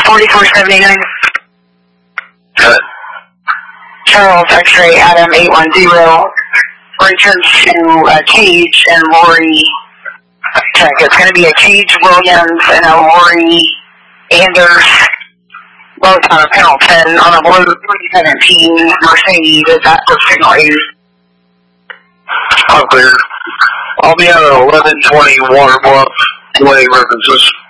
4479. Good. Charles X-ray Adam 810. Return to Cage and Lori. Check. It's going to be a Cage Williams and a Lori Anders. Both on a panel 10 on a blue 317 Mercedes. Is that for signal 8? I'm clear. I'll be out at 1120 Water Bluff Way references.